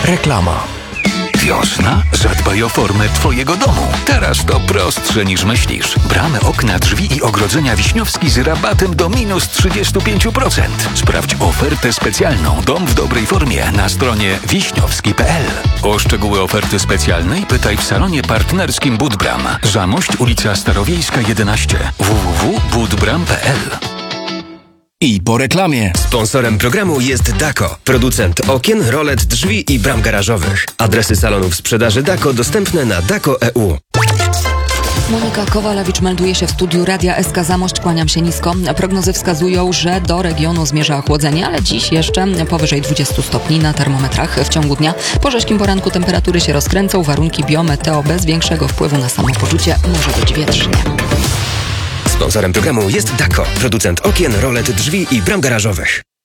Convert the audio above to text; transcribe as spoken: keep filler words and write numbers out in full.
Reklama. Wiosna? Zadbaj o formę Twojego domu. Teraz to prostsze niż myślisz. Bramy, okna, drzwi i ogrodzenia Wiśniowski z rabatem do minus trzydzieści pięć procent. Sprawdź ofertę specjalną Dom w dobrej formie na stronie wiśniowski kropka p l. O szczegóły oferty specjalnej pytaj w salonie partnerskim Budbram. Zamość, ulica Starowiejska jedenaście. w w w kropka budbram kropka p l. I po reklamie. Sponsorem programu jest Dako, producent okien, rolet, drzwi i bram garażowych. Adresy salonów sprzedaży Dako dostępne na dako kropka e u. Monika Kowalewicz melduje się w studiu Radia S K Zamość. Kłaniam się nisko. Prognozy wskazują, że do regionu zmierza ochłodzenie, ale dziś jeszcze powyżej dwudziestu stopni na termometrach w ciągu dnia. Po rzeźkim poranku temperatury się rozkręcą. Warunki biometeo bez większego wpływu na samopoczucie. Może być wietrznie. Sponsorem programu jest Dako, producent okien, rolet, drzwi i bram garażowych.